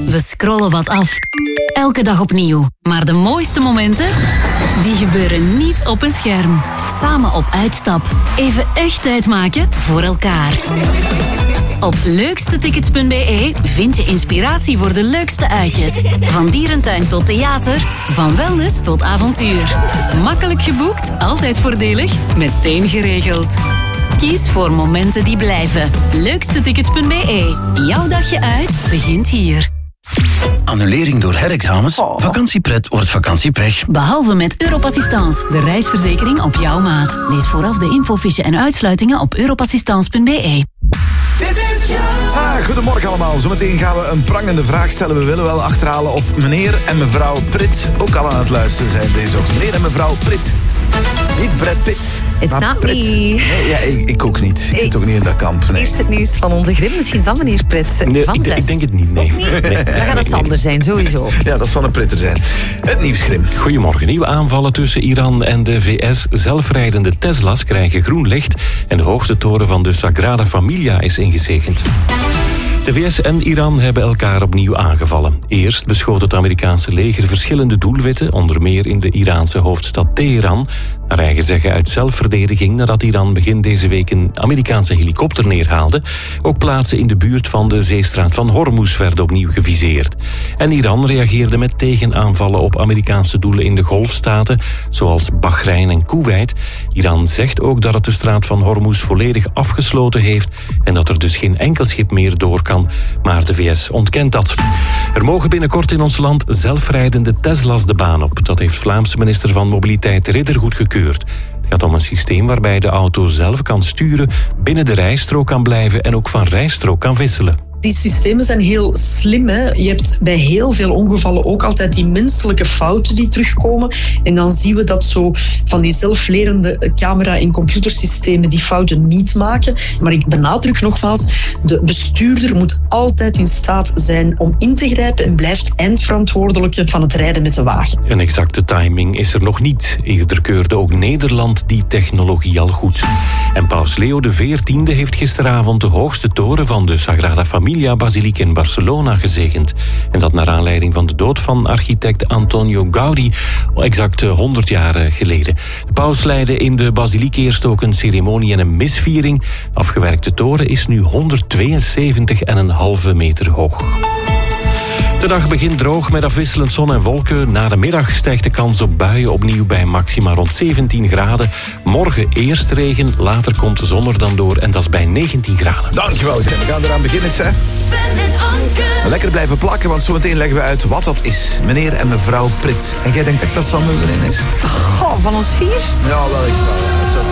We scrollen wat af. Elke dag opnieuw. Maar de mooiste momenten, die gebeuren niet op een scherm. Samen op uitstap. Even echt tijd maken voor elkaar. Op leukstetickets.be vind je inspiratie voor de leukste uitjes. Van dierentuin tot theater, van wellness tot avontuur. Makkelijk geboekt, altijd voordelig, meteen geregeld. Kies voor momenten die blijven. Leukstetickets.be. Jouw dagje uit begint hier. Annulering door herexamens? Vakantiepret wordt vakantiepech. Behalve met Europassistance, de reisverzekering op jouw maat. Lees vooraf de infofiche en uitsluitingen op europassistance.be. Goedemorgen allemaal. Zometeen gaan we een prangende vraag stellen. We willen wel achterhalen of meneer en mevrouw Prit ook al aan het luisteren zijn deze ochtend. Meneer en mevrouw Prit. Niet Brad Pitt. It's not Prit. me. Nee, ja, ik ook niet. Ik zit ook niet in dat kamp. Nee. Eerst het nieuws van onze Grim. Misschien zal meneer Prit Nee, van 6. ik denk het niet, nee. Nee. Dan gaat het Sander zijn, sowieso. Ja, dat zal een Pritter zijn. Het nieuws, Grim. Goedemorgen. Nieuwe aanvallen tussen Iran en de VS. Zelfrijdende Tesla's krijgen groen licht. En de hoogste toren van de Sagrada Familia is ingezegend. De VS en Iran hebben elkaar opnieuw aangevallen. Eerst beschoot het Amerikaanse leger verschillende doelwitten, onder meer in de Iraanse hoofdstad Teheran, naar eigen zeggen uit zelfverdediging nadat Iran begin deze week een Amerikaanse helikopter neerhaalde. Ook plaatsen in de buurt van de zeestraat van Hormuz werden opnieuw geviseerd. En Iran reageerde met tegenaanvallen op Amerikaanse doelen in de Golfstaten, zoals Bahrein en Kuwait. Iran zegt ook dat het de straat van Hormuz volledig afgesloten heeft en dat er dus geen enkel schip meer door kan. Maar de VS ontkent dat. Er mogen binnenkort in ons land zelfrijdende Tesla's de baan op. Dat heeft Vlaamse minister van Mobiliteit Ridder goedgekeurd. Het gaat om een systeem waarbij de auto zelf kan sturen, binnen de rijstrook kan blijven en ook van rijstrook kan wisselen. Die systemen zijn heel slim. Hè? Je hebt bij heel veel ongevallen ook altijd die menselijke fouten die terugkomen. En dan zien we dat zo van die zelflerende camera- en computersystemen die fouten niet maken. Maar ik benadruk nogmaals, de bestuurder moet altijd in staat zijn om in te grijpen en blijft eindverantwoordelijke van het rijden met de wagen. Een exacte timing is er nog niet. Eerder keurde ook Nederland die technologie al goed. En paus Leo XIV heeft gisteravond de hoogste toren van de Sagrada Familia-basiliek in Barcelona gezegend. En dat naar aanleiding van de dood van architect Antonio Gaudi, exact 100 jaar geleden. De paus leidde in de basiliek eerst ook een ceremonie en een misviering. De afgewerkte toren is nu 172,5 meter hoog. De dag begint droog met afwisselend zon en wolken. Na de middag stijgt de kans op buien opnieuw bij maxima rond 17 graden. Morgen eerst regen, later komt de zon er dan door en dat is bij 19 graden. Dankjewel, Grim. We gaan eraan beginnen, hè. Lekker blijven plakken, want zometeen leggen we uit wat dat is. Meneer en mevrouw Prit. En jij denkt echt dat Sander erin is? Goh, van ons 4? Ja, wel, ik wel. Ja.